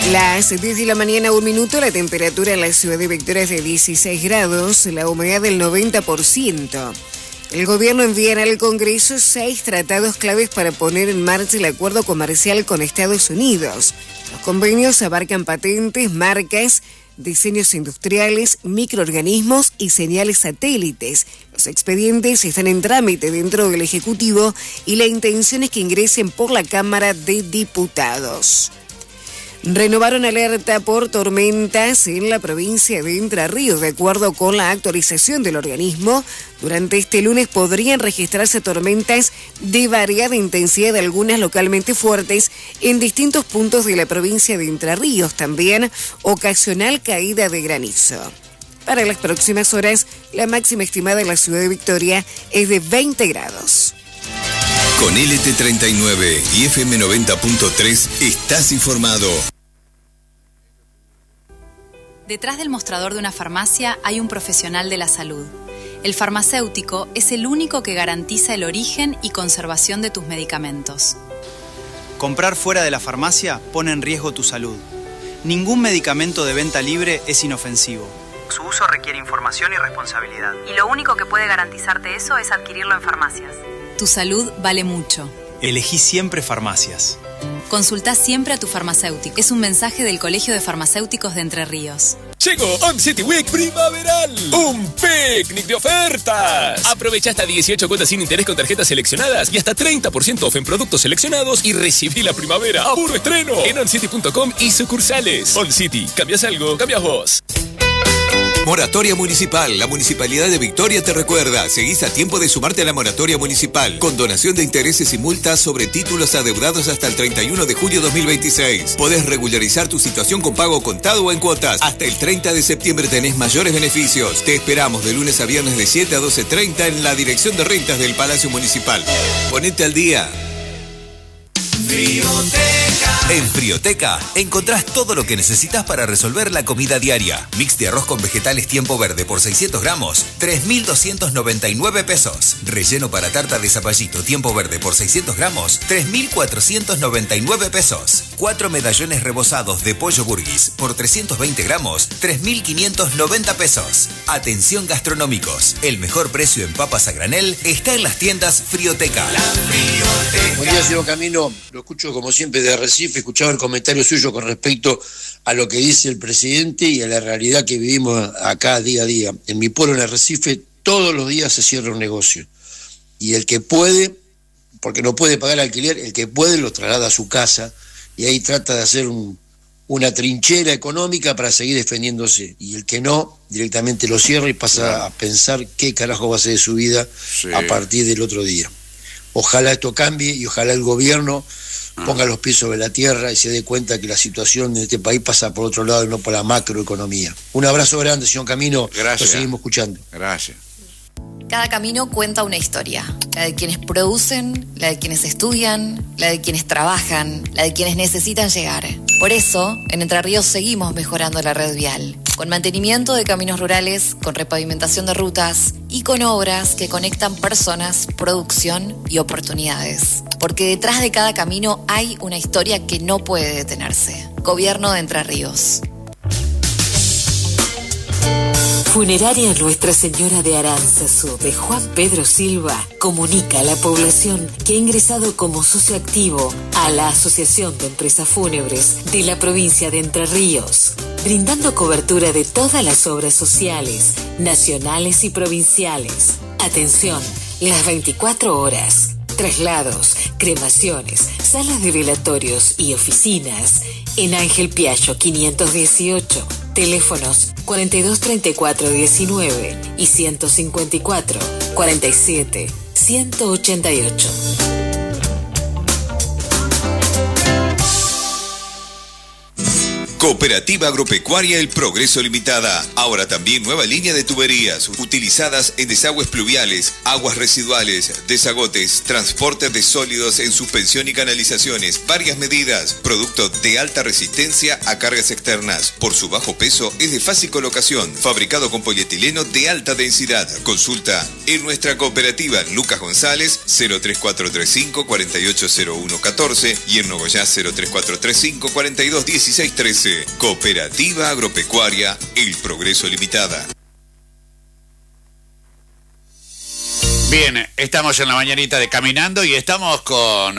Las 10 de la mañana, 1 minuto, la temperatura en la ciudad de Victoria es de 16 grados, la humedad del 90%. El gobierno enviará al Congreso 6 tratados claves para poner en marcha el acuerdo comercial con Estados Unidos. Los convenios abarcan patentes, marcas, diseños industriales, microorganismos y señales satélites. Los expedientes están en trámite dentro del Ejecutivo y la intención es que ingresen por la Cámara de Diputados. Renovaron alerta por tormentas en la provincia de Entre Ríos. De acuerdo con la actualización del organismo, durante este lunes podrían registrarse tormentas de variada intensidad, algunas localmente fuertes, en distintos puntos de la provincia de Entre Ríos. También ocasional caída de granizo. Para las próximas horas, la máxima estimada en la ciudad de Victoria es de 20 grados. Con LT39 y FM 90.3 estás informado. Detrás del mostrador de una farmacia hay un profesional de la salud. El farmacéutico es el único que garantiza el origen y conservación de tus medicamentos. Comprar fuera de la farmacia pone en riesgo tu salud. Ningún medicamento de venta libre es inofensivo. Su uso requiere información y responsabilidad. Y lo único que puede garantizarte eso es adquirirlo en farmacias. Tu salud vale mucho. Elegí siempre farmacias. Consultá siempre a tu farmacéutico. Es un mensaje del Colegio de Farmacéuticos de Entre Ríos. Llegó On City Week primaveral. ¡Un picnic de ofertas! Aprovecha hasta 18 cuotas sin interés con tarjetas seleccionadas y hasta 30% off en productos seleccionados y recibí la primavera a puro estreno en oncity.com y sucursales. On City, ¿cambias algo? ¡Cambias vos! Moratoria Municipal. La Municipalidad de Victoria te recuerda. Seguís a tiempo de sumarte a la Moratoria Municipal. Con donación de intereses y multas sobre títulos adeudados hasta el 31 de julio 2026. Podés regularizar tu situación con pago contado o en cuotas. Hasta el 30 de septiembre tenés mayores beneficios. Te esperamos de lunes a viernes de 7 a 12:30 en la Dirección de Rentas del Palacio Municipal. Ponete al día. En Frioteca encontrás todo lo que necesitas para resolver la comida diaria. Mix de arroz con vegetales Tiempo Verde por 600 gramos, 3.299 pesos. Relleno para tarta de zapallito Tiempo Verde por 600 gramos, 3.499 pesos. 4 medallones rebozados de pollo burguis por 320 gramos, 3.590 pesos. Atención gastronómicos, el mejor precio en papas a granel está en las tiendas Frioteca. Buen día, señor Camino. Lo escucho como siempre de Recife. Escuchaba el comentario suyo con respecto a lo que dice el presidente y a la realidad que vivimos acá día a día. En mi pueblo, en el Recife, todos los días se cierra un negocio. Y el que puede, porque no puede pagar alquiler, el que puede lo traslada a su casa y ahí trata de hacer una trinchera económica para seguir defendiéndose. Y el que no, directamente lo cierra y pasa a pensar qué carajo va a hacer de su vida a partir del otro día. Ojalá esto cambie y ojalá el gobierno ponga los pies sobre la tierra y se dé cuenta que la situación de este país pasa por otro lado y no por la macroeconomía. Un abrazo grande, señor Camino. Gracias. Lo seguimos escuchando. Gracias. Cada camino cuenta una historia. La de quienes producen, la de quienes estudian, la de quienes trabajan, la de quienes necesitan llegar. Por eso, en Entre Ríos seguimos mejorando la red vial. Con mantenimiento de caminos rurales, con repavimentación de rutas y con obras que conectan personas, producción y oportunidades. Porque detrás de cada camino hay una historia que no puede detenerse. Gobierno de Entre Ríos. Funeraria Nuestra Señora de Aránzazu de Juan Pedro Silva comunica a la población que ha ingresado como socio activo a la Asociación de Empresas Fúnebres de la provincia de Entre Ríos, brindando cobertura de todas las obras sociales, nacionales y provinciales. Atención, las 24 horas. Traslados, cremaciones, salas de velatorios y oficinas en Ángel Piaggio 518. Teléfonos 423419 y 154 47 188. Cooperativa Agropecuaria El Progreso Limitada. Ahora también nueva línea de tuberías utilizadas en desagües pluviales, aguas residuales, desagotes, transporte de sólidos en suspensión y canalizaciones, varias medidas. Producto de alta resistencia a cargas externas. Por su bajo peso es de fácil colocación. Fabricado con polietileno de alta densidad. Consulta en nuestra cooperativa Lucas González 03435 480114 y en Nogoyá 03435 421613. Cooperativa Agropecuaria El Progreso Limitada. Bien, estamos en la mañanita de Caminando y estamos con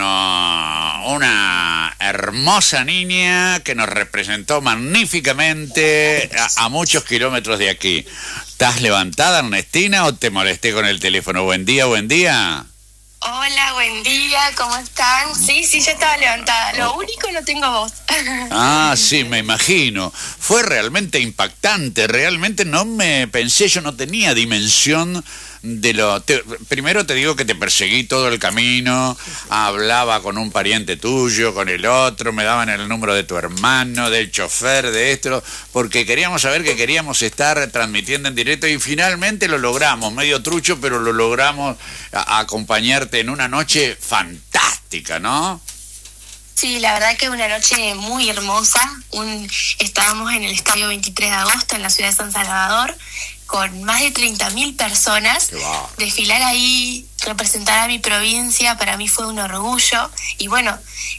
una hermosa niña que nos representó magníficamente a muchos kilómetros de aquí. ¿Estás levantada, Ernestina, o te molesté con el teléfono? Buen día, buen día. Hola, buen día, ¿cómo están? Sí, yo estaba levantada. Lo único, no tengo voz. Ah, sí, me imagino. Fue realmente impactante. Realmente no me pensé, yo no tenía dimensión de lo... Primero te digo que te perseguí todo el camino, hablaba con un pariente tuyo, con el otro, me daban el número de tu hermano, del chofer, de esto, porque queríamos saber que queríamos estar transmitiendo en directo y finalmente lo logramos, medio trucho, pero lo logramos acompañarte en una noche fantástica, ¿no? Sí, la verdad que una noche muy hermosa. Estábamos en el Estadio 23 de Agosto, en la ciudad de San Salvador, con más de 30.000 personas. Desfilar ahí, representar a mi provincia, para mí fue un orgullo. Y bueno,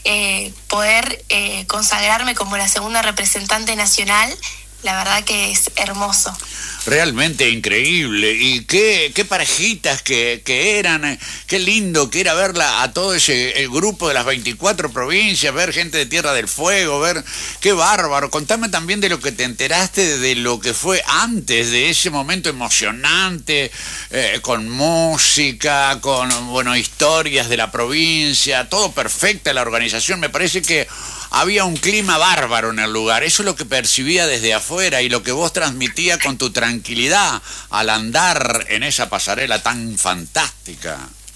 poder consagrarme como la segunda representante nacional, la verdad que es hermoso. Realmente increíble. Y qué parejitas que eran, qué lindo que era verla a todo el grupo de las 24 provincias, ver gente de Tierra del Fuego, ver qué bárbaro. Contame también de lo que te enteraste de lo que fue antes, de ese momento emocionante, con música, con historias de la provincia, todo perfecta la organización. Me parece que había un clima bárbaro en el lugar. Eso es lo que percibía desde afuera y lo que vos transmitías con tu tranquilidad al andar en esa pasarela tan fantástica.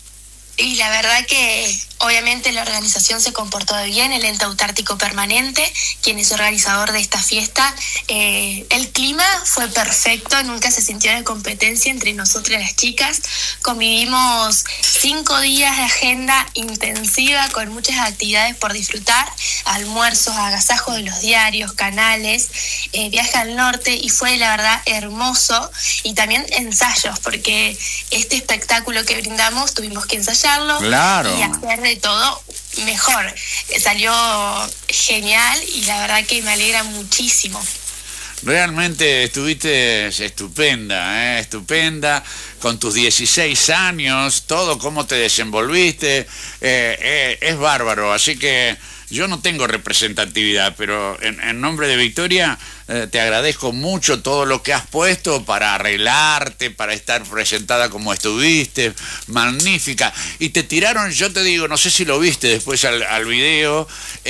Y la verdad que obviamente la organización se comportó bien, el Ente Autártico Permanente, quien es organizador de esta fiesta. El clima fue perfecto, nunca se sintió de competencia entre nosotras las chicas. Convivimos 5 días de agenda intensiva con muchas actividades por disfrutar, almuerzos, agasajos de los diarios, canales, viaje al norte, y fue la verdad hermoso. Y también ensayos, porque este espectáculo que brindamos tuvimos que ensayarlo. Claro. Y hacer de todo mejor. Salió genial y la verdad que me alegra muchísimo. Realmente estuviste estupenda, estupenda, con tus 16 años, todo cómo te desenvolviste, es bárbaro, así que yo no tengo representatividad, pero en nombre de Victoria te agradezco mucho todo lo que has puesto para arreglarte, para estar presentada como estuviste, magnífica. Y te tiraron, yo te digo, no sé si lo viste después al video,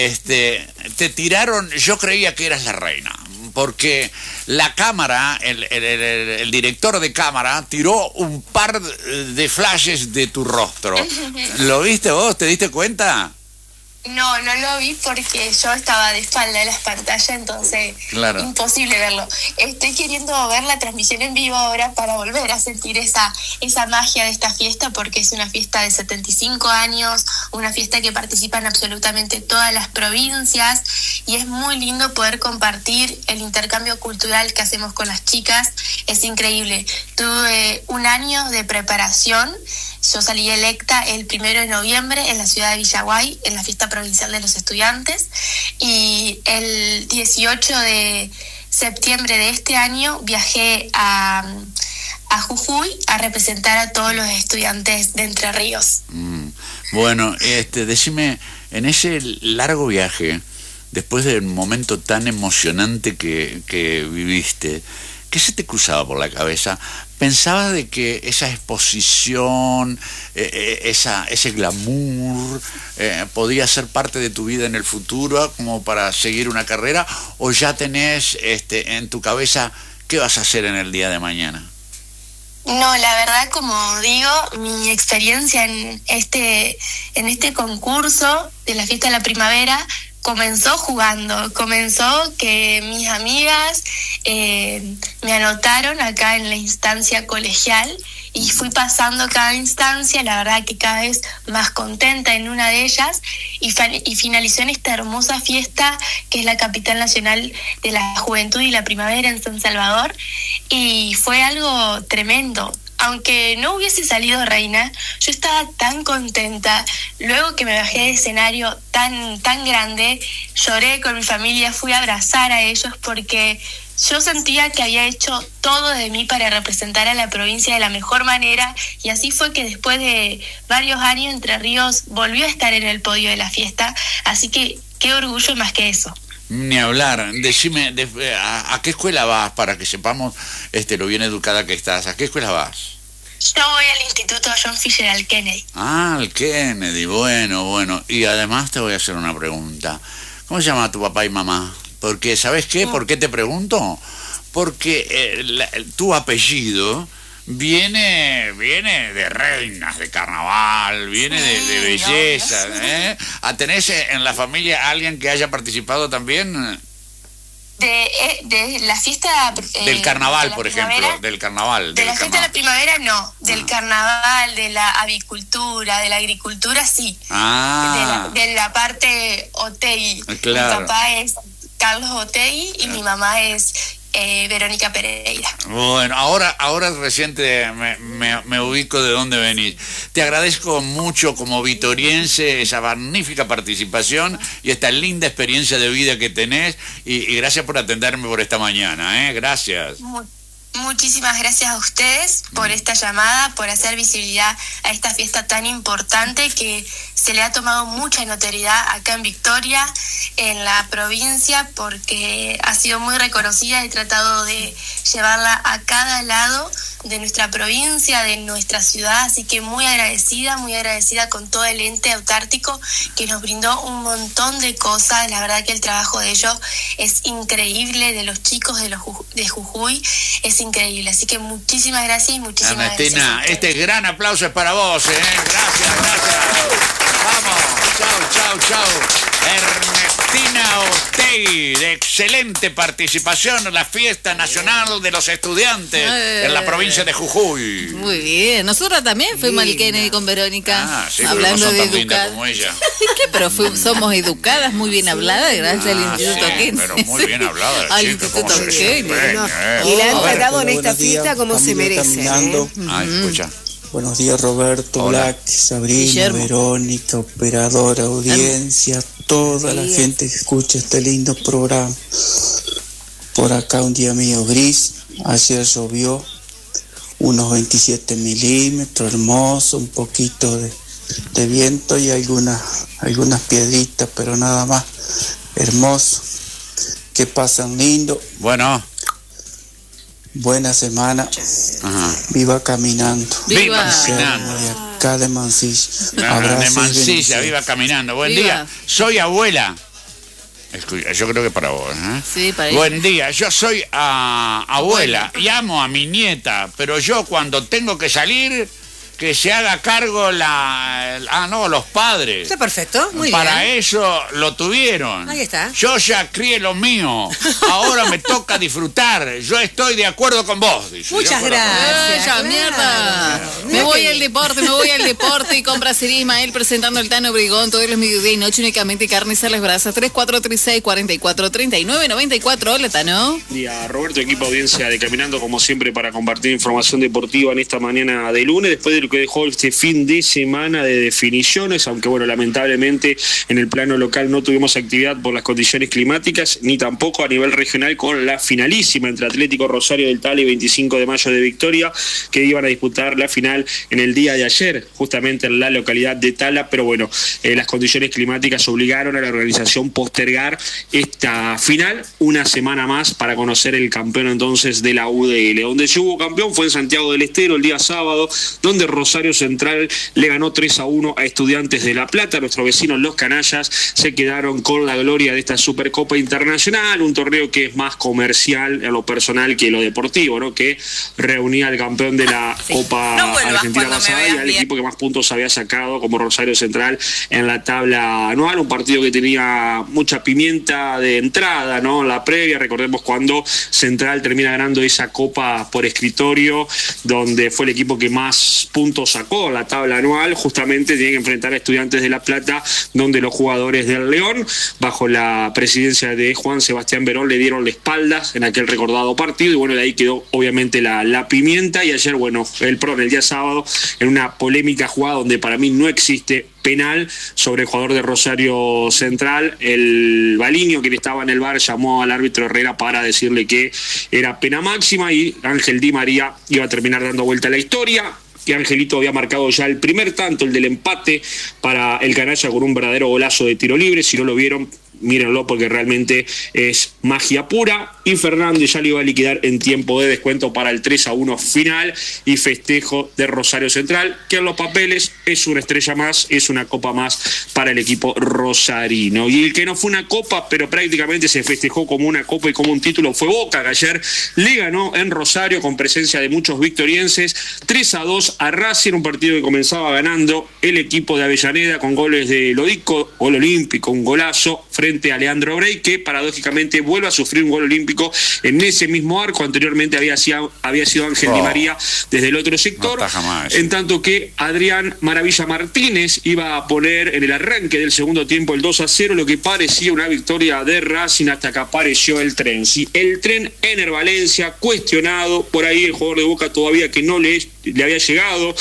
te tiraron, yo creía que eras la reina, porque la cámara, el director de cámara tiró un par de flashes de tu rostro. ¿Lo viste vos? ¿Te diste cuenta? No lo vi porque yo estaba de espalda de las pantallas, entonces claro, imposible verlo. Estoy queriendo ver la transmisión en vivo ahora para volver a sentir esa magia de esta fiesta, porque es una fiesta de 75 años, una fiesta que participan absolutamente todas las provincias, y es muy lindo poder compartir el intercambio cultural que hacemos con las chicas. Es increíble. Tuve un año de preparación. Yo salí electa el 1 de noviembre en la ciudad de Villaguay, en la fiesta provincial de los estudiantes, y el 18 de septiembre de este año viajé a Jujuy a representar a todos los estudiantes de Entre Ríos. Bueno, decime, en ese largo viaje, después del momento tan emocionante que viviste, ¿qué se te cruzaba por la cabeza? ¿Pensabas de que esa exposición, ese glamour, podía ser parte de tu vida en el futuro como para seguir una carrera? ¿O ya tenés en tu cabeza qué vas a hacer en el día de mañana? No, la verdad, como digo, mi experiencia en este concurso de la fiesta de la primavera comenzó jugando, comenzó que mis amigas me anotaron acá en la instancia colegial y fui pasando cada instancia, la verdad que cada vez más contenta en una de ellas y finalizó en esta hermosa fiesta que es la capital nacional de la juventud y la primavera en San Salvador y fue algo tremendo. Aunque no hubiese salido reina, yo estaba tan contenta. Luego que me bajé de escenario tan grande, lloré con mi familia, fui a abrazar a ellos porque yo sentía que había hecho todo de mí para representar a la provincia de la mejor manera y así fue que después de varios años Entre Ríos volvió a estar en el podio de la fiesta. Así que qué orgullo más que eso. Ni hablar. Decime, ¿a qué escuela vas para que sepamos lo bien educada que estás? ¿A qué escuela vas? Yo voy al Instituto John Fisher al Kennedy. Ah, al Kennedy, bueno. Y además te voy a hacer una pregunta. ¿Cómo se llama tu papá y mamá? Porque, ¿sabes qué? ¿Por qué te pregunto? Porque tu apellido viene de reinas, de carnaval, viene de belleza. ¿Tenés en la familia alguien que haya participado también? De la fiesta... del carnaval, por ejemplo, del carnaval. De la fiesta de la primavera no, del carnaval, de la avicultura, de la agricultura sí. De la parte Otegui. Claro. Mi papá es Carlos Otegui y mi mamá es Verónica Pereira. Bueno, ahora recién me ubico de dónde venís. Te agradezco mucho como vitoriense esa magnífica participación y esta linda experiencia de vida que tenés y gracias por atenderme por esta mañana, gracias. Muchísimas gracias a ustedes por esta llamada, por hacer visibilidad a esta fiesta tan importante que se le ha tomado mucha notoriedad acá en Victoria, en la provincia, porque ha sido muy reconocida. He tratado de llevarla a cada lado de nuestra provincia, de nuestra ciudad, así que muy agradecida con todo el ente autártico que nos brindó un montón de cosas. La verdad que el trabajo de ellos es increíble, de los chicos de Jujuy, es increíble, así que muchísimas gracias y muchísimas Ernestina, gracias. Este gran aplauso es para vos, gracias. Vamos, chau. Ernestina Otegui, de excelente participación en la fiesta nacional de los estudiantes en la provincia de Jujuy. Muy bien, nosotros también fuimos al Kennedy con Verónica, Sí, hablando pero no son de tan lindas educar. como ella. ¿Qué? Pero somos educadas, muy bien habladas, gracias al Instituto Kennedy. Pero muy bien hablada la Al chica, Instituto cómo se Kennedy. desempeña, Y la han A ver, tratado en esta buenos días, fiesta como se familia merece. caminando. Escucha. Buenos días, Roberto, Hola. Black, Sabrina, Guillermo. Verónica, operadora, audiencia, toda la gente que escucha este lindo programa. Por acá un día medio gris, ayer llovió unos 27 milímetros, hermoso, un poquito de viento y algunas piedritas, pero nada más, hermoso. Que pasan lindo. Bueno. Buena semana. Ajá. Viva caminando. Viva caminando. De acá de Mansilla. De Abrazos y Mansilla, bendiciones. viva caminando. Buen Viva. día, soy abuela. Escucha, yo creo que para vos, Sí, para ella. Buen día, yo soy abuela y amo a mi nieta, pero yo cuando tengo que salir, que se haga cargo los padres. Está perfecto, muy Para bien. eso lo tuvieron. Ahí está. Yo ya crié lo mío. Ahora me toca disfrutar. Yo estoy de acuerdo con vos. Dice. Muchas Yo, gracias. ¡Ya, mierda! Me voy al deporte y compra Siri Ismael presentando el Tano Brigón todos los mediodía y noche únicamente carnes a las brasas 3436-4439-94. Hola, Tano. Día, Roberto, equipo audiencia de Caminando, como siempre, para compartir información deportiva en esta mañana de lunes, después de lo que dejó este fin de semana de definiciones, aunque bueno, lamentablemente en el plano local no tuvimos actividad por las condiciones climáticas, ni tampoco a nivel regional con la finalísima entre Atlético Rosario del Tala y 25 de mayo de Victoria, que iban a disputar la final en el día de ayer, justamente en la localidad de Tala, pero bueno, las condiciones climáticas obligaron a la organización postergar esta final una semana más para conocer el campeón entonces de la UDL. Donde se hubo campeón fue en Santiago del Estero el día sábado, donde Rosario Central le ganó 3-1 a Estudiantes de La Plata. Nuestros vecinos los canallas se quedaron con la gloria de esta Supercopa Internacional, un torneo que es más comercial en lo personal que lo deportivo, ¿no? Que reunía al campeón de la Copa Argentina pasada y al equipo que más puntos había sacado como Rosario Central en la tabla anual. Un partido que tenía mucha pimienta de entrada, ¿no? La previa, recordemos cuando Central termina ganando esa Copa por escritorio, donde fue el equipo que más puntos sacó en la tabla anual, justamente tiene que enfrentar a Estudiantes de La Plata, donde los jugadores del León, bajo la presidencia de Juan Sebastián Verón, le dieron la espalda en aquel recordado partido, y bueno, de ahí quedó obviamente la pimienta. Y ayer, bueno, el día sábado, en una polémica jugada donde para mí no existe penal sobre el jugador de Rosario Central, el Baliño, quien estaba en el VAR, llamó al árbitro Herrera para decirle que era pena máxima, y Ángel Di María iba a terminar dando vuelta a la historia. Que Angelito había marcado ya el primer tanto, el del empate para el canalla, con un verdadero golazo de tiro libre. Si no lo vieron, mírenlo porque realmente es magia pura. Y Fernández ya le iba a liquidar en tiempo de descuento para el 3-1 final y festejo de Rosario Central, que en los papeles es una estrella más, es una copa más para el equipo rosarino. Y el que no fue una copa, pero prácticamente se festejó como una copa y como un título, fue Boca, que ayer le ganó en Rosario con presencia de muchos victorienses 3-2 a Racing, un partido que comenzaba ganando el equipo de Avellaneda con goles de Lodico, gol olímpico, un golazo frente a Leandro Brey, que paradójicamente vuelve a sufrir un gol olímpico en ese mismo arco. Anteriormente había sido Ángel Di María desde el otro sector, en tanto que Adrián Maravilla Martínez iba a poner en el arranque del segundo tiempo el 2-0, lo que parecía una victoria de Racing, hasta que apareció el tren. Sí, el tren Ener Valencia, cuestionado por ahí el jugador de Boca todavía, que no le había llegado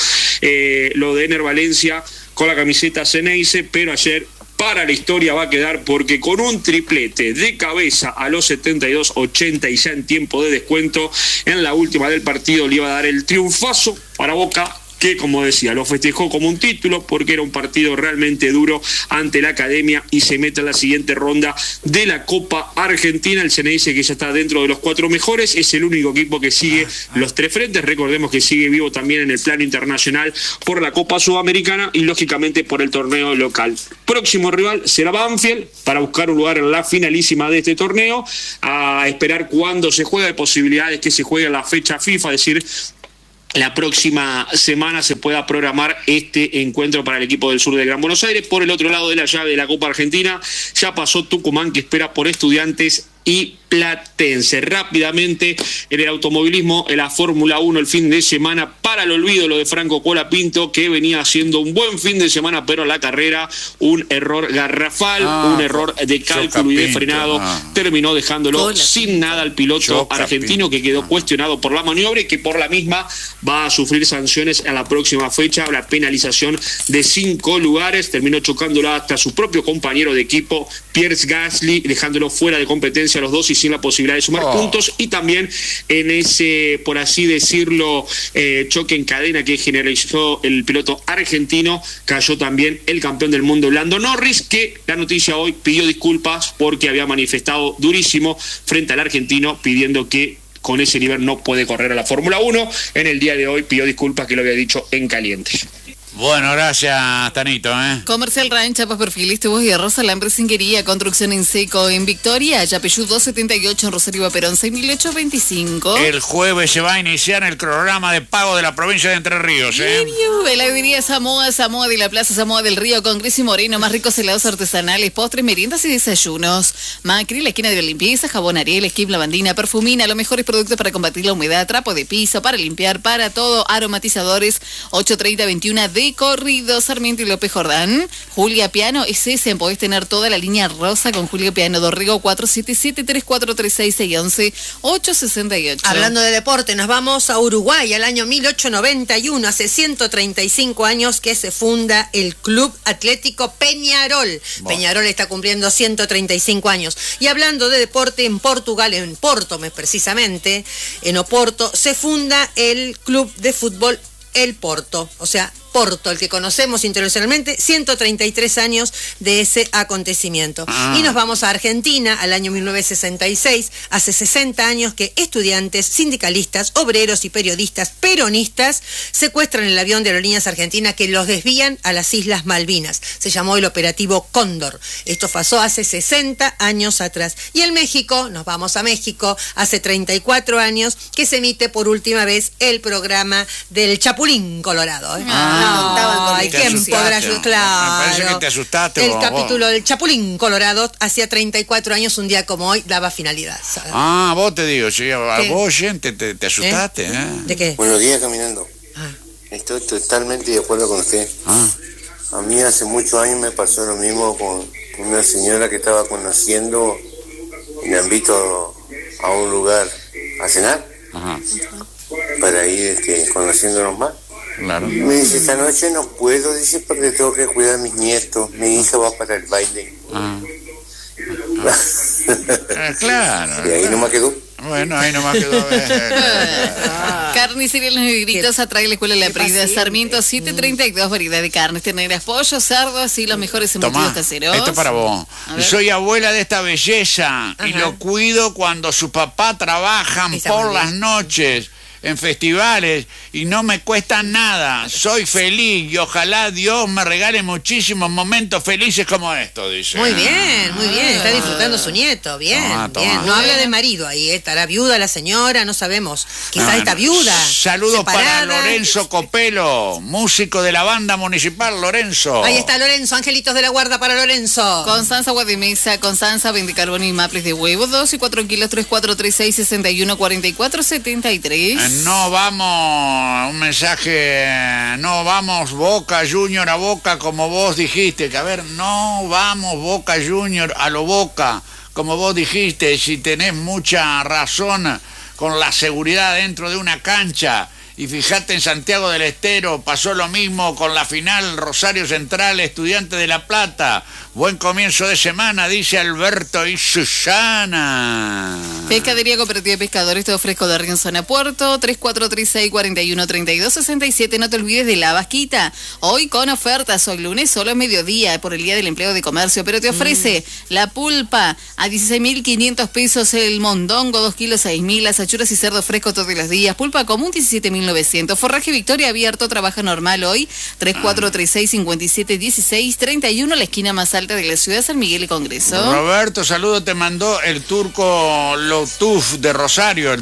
lo de Ener Valencia con la camiseta Ceneice, pero ayer para la historia va a quedar, porque con un triplete de cabeza a los 72-80 y ya en tiempo de descuento en la última del partido, le iba a dar el triunfazo para Boca, que, como decía, lo festejó como un título porque era un partido realmente duro ante la Academia, y se mete en la siguiente ronda de la Copa Argentina. El Ceneice, que ya está dentro de los 4 mejores, es el único equipo que sigue los 3 frentes. Recordemos que sigue vivo también en el plano internacional por la Copa Sudamericana y lógicamente por el torneo local. Próximo rival será Banfield, para buscar un lugar en la finalísima de este torneo, a esperar cuándo se juega. Hay posibilidades que se juegue la fecha FIFA, es decir, la próxima semana se pueda programar este encuentro para el equipo del sur de Gran Buenos Aires. Por el otro lado de la llave de la Copa Argentina ya pasó Tucumán, que espera por Estudiantes y Platense. Rápidamente, en el automovilismo, en la Fórmula 1, el fin de semana para el olvido lo de Franco Colapinto, que venía haciendo un buen fin de semana, pero la carrera, un error garrafal, un error de cálculo y de frenado, terminó dejándolo sin nada al piloto argentino, que quedó cuestionado por la maniobra y que por la misma va a sufrir sanciones en la próxima fecha, la penalización de 5 lugares. Terminó chocándolo hasta su propio compañero de equipo, Pierre Gasly, dejándolo fuera de competencia a los dos y sin la posibilidad de sumar puntos. Y también en ese, por así decirlo, choque en cadena que generalizó el piloto argentino, cayó también el campeón del mundo, Lando Norris, que la noticia hoy pidió disculpas porque había manifestado durísimo frente al argentino, pidiendo que con ese nivel no puede correr a la Fórmula 1. En el día de hoy pidió disculpas, que lo había dicho en caliente. Bueno, gracias, Tanito. Comercial Ranch, Chapas Perfiles, Tubos y Arroz, Alambre Singuería, Construcción en Seco en Victoria, Yapeyú 278 en Rosario Perón 6825. El jueves se va a iniciar el cronograma de pago de la provincia de Entre Ríos. Heladería Samoa, Samoa de la Plaza Samoa del Río, con Cris y Moreno, más ricos helados artesanales, postres, meriendas y desayunos. Macri, la esquina de la limpieza, Jabón Ariel, Skip Lavandina, Perfumina, los mejores productos para combatir la humedad, trapo de piso, para limpiar, para todo, aromatizadores, 830-21 de corrido, Sarmiento y López Jordán. Julia Piano es ese, podés tener toda la línea rosa con Julia Piano, Dorrego 477-3436-611-868. Hablando de deporte, nos vamos a Uruguay, al año 1891, hace 135 años que se funda el Club Atlético Peñarol. Peñarol está cumpliendo 135 años. Y hablando de deporte, en Portugal, en Porto precisamente, en Oporto, se funda el Club de Fútbol El Porto, o sea, Oporto, el que conocemos internacionalmente, 133 años de ese acontecimiento. Y nos vamos a Argentina, al año 1966, hace 60 años que estudiantes, sindicalistas, obreros y periodistas peronistas secuestran el avión de Aerolíneas Argentinas que los desvían a las Islas Malvinas. Se llamó el operativo Cóndor. Esto pasó hace 60 años atrás. Y en México, nos vamos a México, hace 34 años que se emite por última vez el programa del Chapulín Colorado. ¿Quién podrá ayudar? Claro. Me parece que te asustaste. El capítulo del Chapulín Colorado, hacía 34 años, un día como hoy, daba finalidad. Vos te digo, sí, vos, gente, te asustaste. ¿De qué? Buenos días, caminando. Estoy totalmente de acuerdo con usted. A mí hace muchos años me pasó lo mismo con una señora que estaba conociendo y la invito a un lugar a cenar para ir conociéndonos más. Claro. Me dice, esta noche no puedo, dice, porque tengo que cuidar a mis nietos. Mi hija va para el baile. Claro. Y ahí nomás quedó. Bueno, ahí nomás quedó. Carnicería Los Negritos atrae la Escuela de la Prida Sarmiento 732, variedad de carnes, terneras, pollos, cerdos y los mejores embutidos caseros. Esto es para vos. Soy abuela de esta belleza y lo cuido cuando su papá trabajan por las noches en festivales y no me cuesta nada. Soy feliz y ojalá Dios me regale muchísimos momentos felices como esto, dice. Muy bien, muy bien. Está disfrutando su nieto. Bien, bien. No habla de marido ahí, estará viuda la señora, no sabemos. Quizás está viuda. Saludos separada. para Lorenzo Copelo, músico de la banda municipal, Lorenzo. Ahí está Lorenzo, Angelitos de la Guarda para Lorenzo. Constanza Guadimesa, Constanza, vende carbón y maples de huevo, 2 y 4 kilos, 3436 61 44 73. No vamos, un mensaje, no vamos Boca Junior a Boca como vos dijiste, que a ver, no vamos Boca Junior a lo Boca, como vos dijiste, si tenés mucha razón con la seguridad dentro de una cancha. Y fíjate, en Santiago del Estero pasó lo mismo con la final Rosario Central, Estudiantes de La Plata. Buen comienzo de semana, dice Alberto y Susana. Pescadería Cooperativa de Pescadores, todo fresco de Río Zona Puerto, 3436 41 32 67. No te olvides de La Vasquita. Hoy con ofertas, hoy lunes solo a mediodía por el Día del Empleo de Comercio, pero te ofrece la pulpa a 16.500 pesos, el mondongo 2 kilos 6.000, las achuras y cerdo fresco todos los días, pulpa común 17.900, forraje Victoria abierto, trabaja normal hoy, 3436 57 16 31, la esquina más alta de la ciudad de San Miguel y Congreso. Roberto, saludo, te mandó el turco Lotuf de Rosario,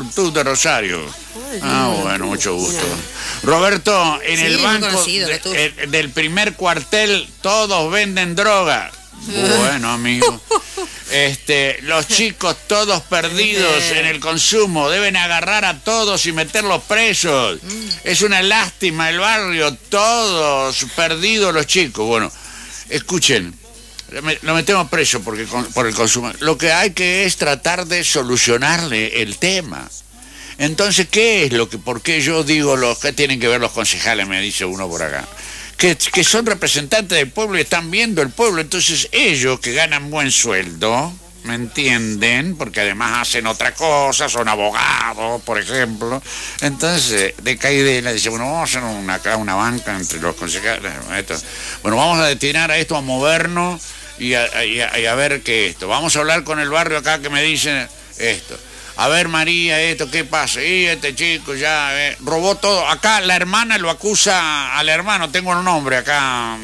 bueno, mucho gusto. Roberto, en el banco del primer cuartel todos venden droga. Bueno, amigo. Los chicos todos perdidos en el consumo, deben agarrar a todos y meterlos presos. Es una lástima el barrio, todos perdidos los chicos. Bueno, escuchen, lo metemos preso por el consumo. Lo que hay que es tratar de solucionarle el tema. Entonces, ¿por qué yo digo que tienen que ver los concejales? Me dice uno por acá. Que son representantes del pueblo y están viendo el pueblo. Entonces ellos que ganan buen sueldo, ¿me entienden? Porque además hacen otra cosa, son abogados, por ejemplo. Entonces, de Caidela dice, bueno, vamos a hacer una banca entre los concejales. Bueno, vamos a destinar a esto, a movernos y a ver qué es esto. Vamos a hablar con el barrio acá que me dicen esto. A ver, María, esto, ¿qué pasa? Y este chico ya robó todo. Acá la hermana lo acusa al hermano, tengo el nombre acá.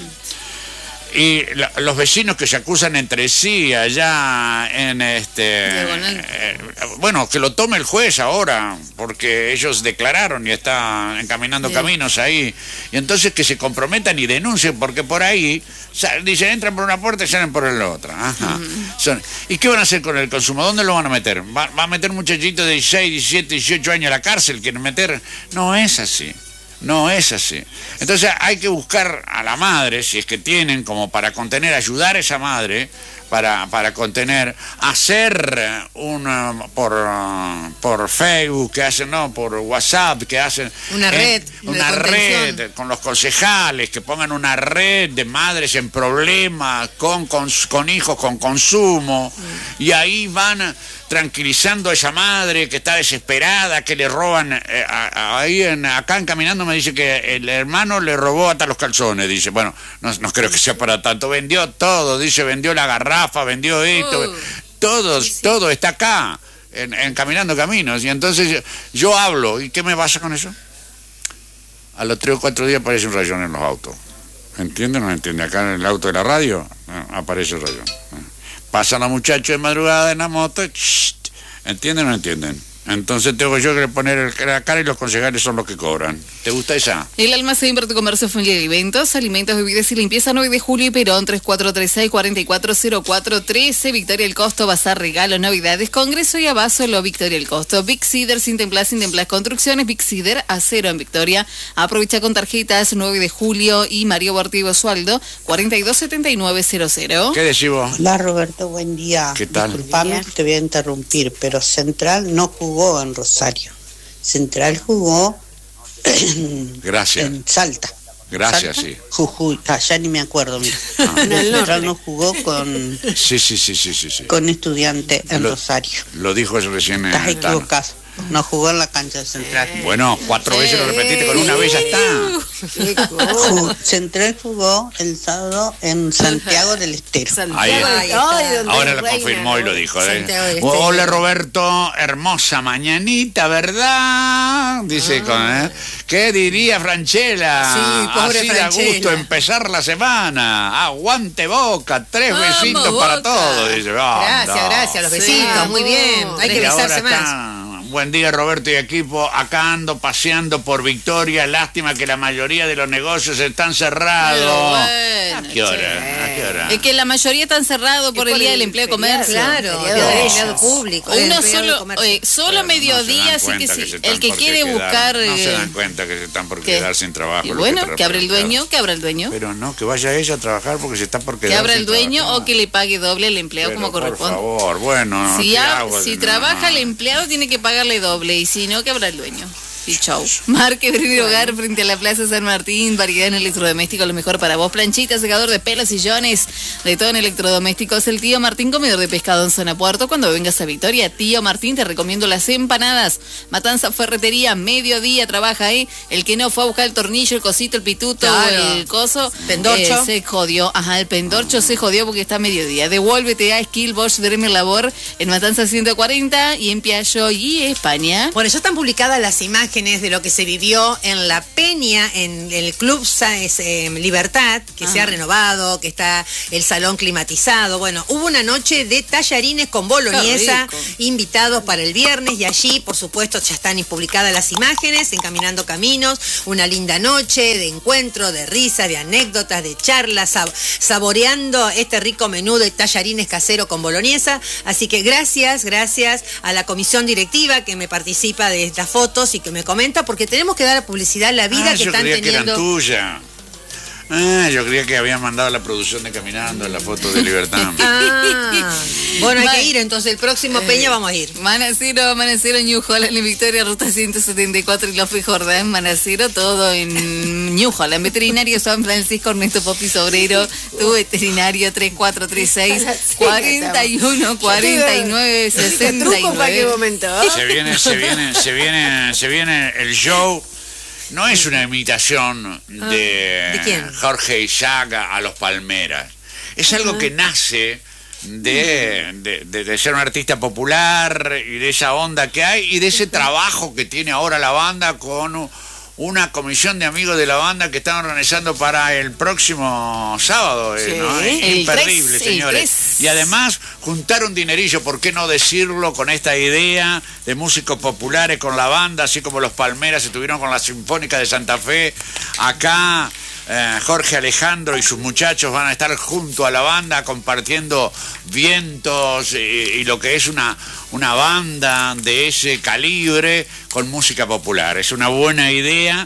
Y los vecinos que se acusan entre sí allá en bueno, que lo tome el juez ahora, porque ellos declararon y están encaminando caminos ahí. Y entonces que se comprometan y denuncien, porque por ahí dicen, entran por una puerta y salen por la otra. Ajá. ¿Y qué van a hacer con el consumo? ¿Dónde lo van a meter? ¿Va a meter muchachitos de 16, 17, 18 años a la cárcel? ¿Quieren meter? No es así. No es así. Entonces hay que buscar a la madre, si es que tienen, como para contener, ayudar a esa madre para contener, hacer por Facebook, que hacen, no, por WhatsApp, que hacen una red con los concejales, que pongan una red de madres en problemas con hijos con consumo, y ahí van tranquilizando a esa madre que está desesperada, que le roban. Acá en Caminando me dice que el hermano le robó hasta los calzones, dice. Bueno, no creo que sea para tanto. Vendió todo, dice, vendió la garrafa, vendió esto. Todo está acá, en Caminando Caminos. Y entonces yo hablo, ¿y qué me pasa con eso? A los 3 o 4 días aparece un rayón en los autos. ¿Entiende o no entiende? Acá en el auto de la radio aparece el rayón. Pasan los muchachos de madrugada en la moto, ¿entienden o no entienden? Entonces tengo yo que poner la cara y los concejales son los que cobran. ¿Te gusta esa? El almacén Verticomercio Familia de Eventos, alimentos, bebidas y limpieza, 9 de julio y Perón, 3436-440413, Victoria El Costo, Bazar, Regalo, Navidades, Congreso y Abasolo, Victoria El Costo, Big Cider, Sin Templas Construcciones, Big Cider, Acero en Victoria. Aprovecha con tarjetas 9 de julio y Mario Bortigo Osvaldo, 427900. ¿Qué decís vos? Hola Roberto, buen día. ¿Qué tal? Disculpame que te voy a interrumpir, pero Central no jugó en Rosario. Central jugó Gracias. en Salta. Gracias, ¿Salta? sí. Jujuy, ya ni me acuerdo. Central no jugó con Sí. con Estudiante en Rosario. Lo dijo eso recién. Estás equivocado. No jugó en la cancha de Central. Bueno, 4 veces lo repetiste, con una vez ya está. Central jugó el sábado en Santiago del Estero. Ahora lo confirmó y lo dijo. Hola Roberto, hermosa mañanita, ¿verdad? Dice ¿qué diría Franchella? Sí, pobre así Franchella. da gusto empezar la semana. Aguante Boca, 3 besitos Boca. para todos. Dice, Gracias, los besitos, muy bien. Hay que besarse más. Buen día Roberto y equipo, acá ando paseando por Victoria, lástima que la mayoría de los negocios están cerrados. Bueno, ¿A qué hora? Es que la mayoría están cerrados por el Día del Empleo y Comercio. Claro, el Día del Empleado Público. Uno solo mediodía, así que sí. El que quiere buscar... No se dan cuenta que se están por quedar sin trabajo. Y bueno, que abra el dueño, Pero no, que vaya ella a trabajar porque se está por quedar que abra sin el dueño trabajo. o que le pague doble al empleado como corresponde. Por favor, bueno. Si trabaja el empleado tiene que pagarle doble y si no, que habrá el dueño. Y chau. Marque Brindis Hogar frente a la Plaza San Martín. Variedad en electrodomésticos, lo mejor para vos. Planchita, secador de pelos, sillones, de todo en electrodomésticos. El Tío Martín, comedor de pescado en Zona Puerto. Cuando vengas a Victoria, Tío Martín, te recomiendo las empanadas. Matanza Ferretería, mediodía, trabaja ahí. El que no fue a buscar el tornillo, el cosito, el pituto, Claro. el coso, Pendorcho. se jodió. Ajá, el pendorcho se jodió porque está a mediodía. Devuélvete a Skill Bosch Dremer Labor en Matanza 140 y en Piaggio y España. Bueno, ya están publicadas las imágenes de lo que se vivió en La Peña, en el Club Libertad, que se ha renovado, que está el salón climatizado. Bueno, hubo una noche de tallarines con boloñesa, invitados para el viernes, y allí, por supuesto, ya están publicadas las imágenes, Encaminando Caminos, una linda noche de encuentro, de risas, de anécdotas, de charlas, saboreando este rico menú de tallarines casero con boloñesa. Así que gracias a la comisión directiva que me participa de estas fotos y que me comenta, porque tenemos que dar a publicidad la vida que están yo creía teniendo. que eran tuyas. Yo creía que habían mandado la producción de Caminando en la foto de Libertad. Bueno, hay que ir, entonces el próximo Peña vamos a ir. Manacero, New Holland, en Victoria, Ruta 174 y Lofe Jordán, Manacero, todo en New Holland. Veterinario San Francisco, Ernesto Popi Sobrero, tu veterinario 3436 41 49 69. ¿Para qué momento? Se viene el show. No es una imitación ¿de quién? Jorge Isaac a los Palmeras. Es algo que nace de ser un artista popular y de esa onda que hay y de ese trabajo que tiene ahora la banda con una comisión de amigos de la banda que están organizando para el próximo sábado. ¿No? Es imperdible, señores. Y además juntar un dinerillo, ¿por qué no decirlo? Con esta idea de músicos populares con la banda, así como los Palmeras estuvieron con la Sinfónica de Santa Fe. Acá Jorge Alejandro y sus muchachos van a estar junto a la banda compartiendo vientos y lo que es una banda de ese calibre con música popular. Es una buena idea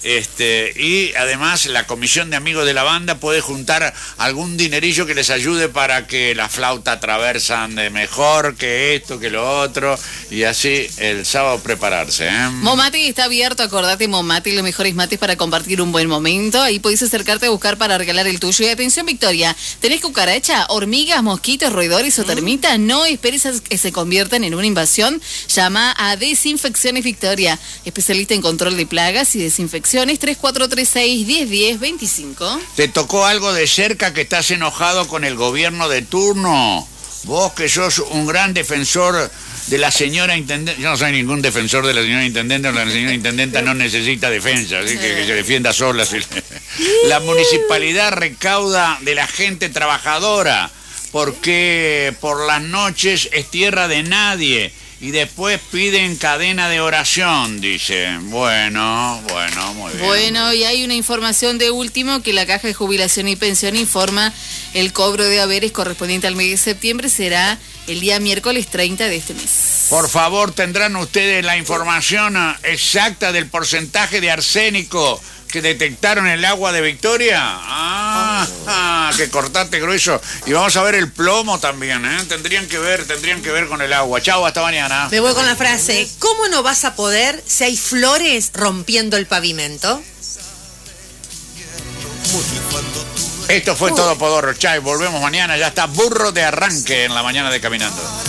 Y además la comisión de amigos de la banda puede juntar algún dinerillo que les ayude para que la flauta traversan de mejor, que esto, que lo otro, y así el sábado prepararse. Momati está abierto, acordate, Momati, los mejores mates para compartir un buen momento. Ahí podés acercarte a buscar para regalar el tuyo. Y atención, Victoria, ¿tenés cucaracha, hormigas, mosquitos, roedores o termitas? No esperes a que se conviertan en una invasión. Llama a Desinfecciones Victoria, especialista en control de plagas y desinfección. 3436-1010-25. ¿Te tocó algo de cerca que estás enojado con el gobierno de turno? Vos que sos un gran defensor de la señora intendente. Yo no soy ningún defensor de la señora intendente, la señora intendenta no necesita defensa, así que se defienda sola. La municipalidad recauda de la gente trabajadora porque por las noches es tierra de nadie. Y después piden cadena de oración, dice. Bueno, muy bien. Bueno, y hay una información de último que la Caja de Jubilación y Pensión informa el cobro de haberes correspondiente al mes de septiembre será el día miércoles 30 de este mes. Por favor, ¿tendrán ustedes la información exacta del porcentaje de arsénico que detectaron en el agua de Victoria? Que cortate grueso. Y vamos a ver el plomo también, Tendrían que ver con el agua. Chau, hasta mañana. Me voy con la frase, ¿cómo no vas a poder si hay flores rompiendo el pavimento? Esto fue todo, Podorro. Chau, volvemos mañana. Ya está Burro de Arranque en la mañana de Caminando.